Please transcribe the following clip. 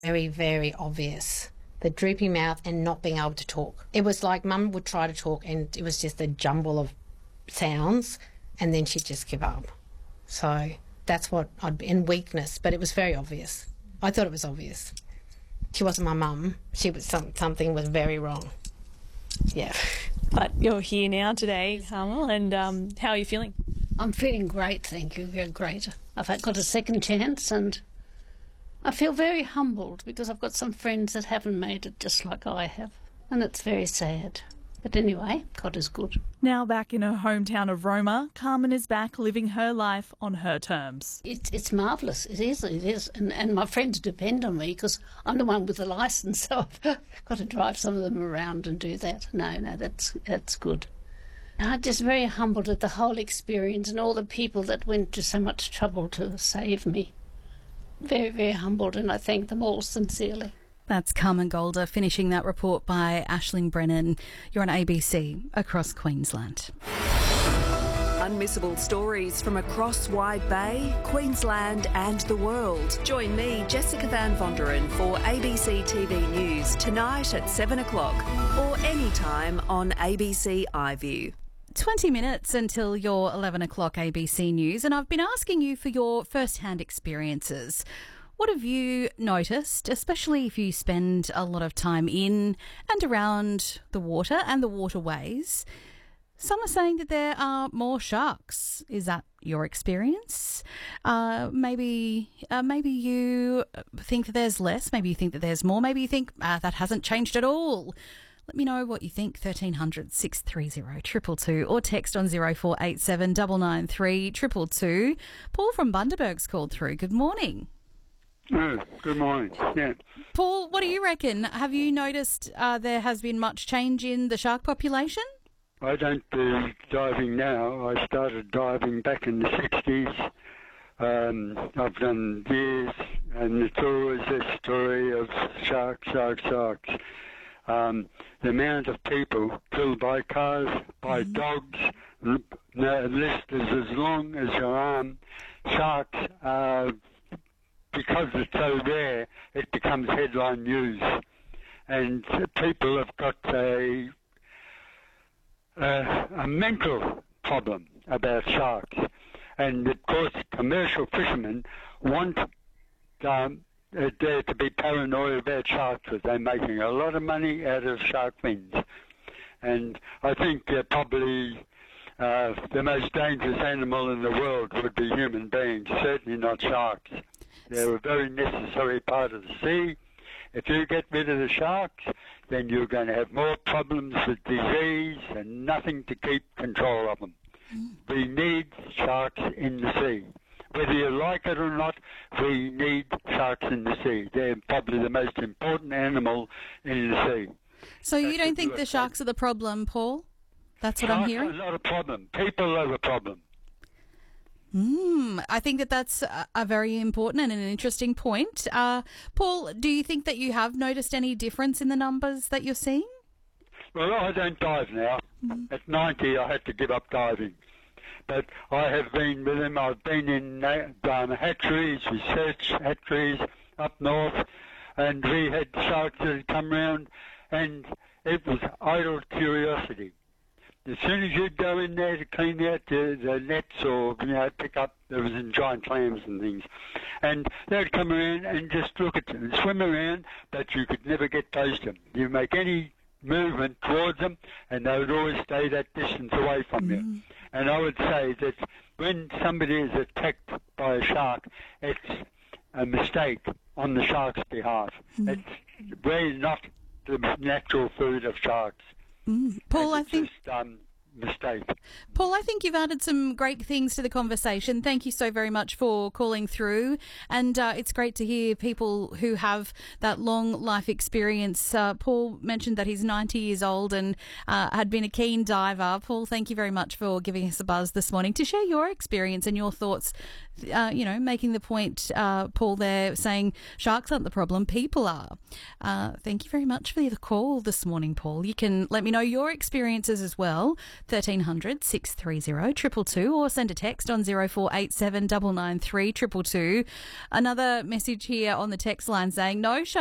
Very, very obvious. The droopy mouth and not being able to talk. It was like Mum would try to talk and it was just a jumble of sounds and then she'd just give up. So that's what I'd be in weakness, but it was very obvious. I thought it was obvious. She wasn't my mum. She was something was very wrong. Yeah. But you're here now today, Carmel, and how are you feeling? I'm feeling great, thank you, very great. I've got a second chance and I feel very humbled because I've got some friends that haven't made it just like I have, and it's very sad. But anyway, God is good. Now back in her hometown of Roma, Carmen is back living her life on her terms. It's marvellous, it is. And my friends depend on me because I'm the one with the licence, so I've got to drive some of them around and do that. No, that's good. I'm just very humbled at the whole experience and all the people that went to so much trouble to save me. Very, very humbled, and I thank them all sincerely. That's Carmen Golder finishing that report by Aisling Brennan. You're on ABC across Queensland. Unmissable stories from across Wide Bay, Queensland and the world. Join me, Jessica Van Vonderen, for ABC TV News tonight at 7 o'clock or anytime on ABC iView. 20 minutes until your 11 o'clock ABC News, and I've been asking you for your first-hand experiences. What have you noticed, especially if you spend a lot of time in and around the water and the waterways? Some are saying that there are more sharks. Is that your experience? Maybe you think that there's less. Maybe you think that there's more. Maybe you think that hasn't changed at all. Let me know what you think. 1300 630 222 or text on 0487 993 222. Paul from Bundaberg's called through. Good morning. Good morning. Yeah. Paul, what do you reckon? Have you noticed there has been much change in the shark population? I don't do diving now. I started diving back in the 60s. I've done years, and it's always a story of sharks. The amount of people killed by cars, by dogs, the list is as long as your arm. Sharks are, because it's so rare, it becomes headline news. And people have got a mental problem about sharks. And of course, commercial fishermen want there to be paranoid about sharks because they're making a lot of money out of shark fins. And I think probably the most dangerous animal in the world would be human beings, certainly not sharks. They're a very necessary part of the sea. If you get rid of the sharks, then you're going to have more problems with disease and nothing to keep control of them. We need sharks in the sea. Whether you like it or not, we need sharks in the sea. They're probably the most important animal in the sea. So you don't think the sharks are the problem, Paul? That's what I'm hearing? Sharks are not a problem. People are the problem. I think that's a very important and an interesting point. Paul, do you think that you have noticed any difference in the numbers that you're seeing? Well, I don't dive now. At 90, I had to give up diving. But I have been with him. I've been in hatcheries, research hatcheries up north, and we had sharks that had come round, and it was idle curiosity. As soon as you'd go in there to clean out the nets or pick up, there was giant clams and things, and they'd come around and just look at them and swim around, but you could never get close to them. You make any movement towards them, and they would always stay that distance away from you. And I would say that when somebody is attacked by a shark, it's a mistake on the shark's behalf. We're not the natural food of sharks. Paul, I think... mistake. Paul, I think you've added some great things to the conversation. Thank you so very much for calling through. And it's great to hear people who have that long life experience. Paul mentioned that he's 90 years old and had been a keen diver. Paul, thank you very much for giving us a buzz this morning to share your experience and your thoughts, making the point, Paul, there, saying sharks aren't the problem, people are. Thank you very much for the call this morning, Paul. You can let me know your experiences as well. 1300 630 222 or send a text on 0487 993 222. Another message here on the text line saying, no,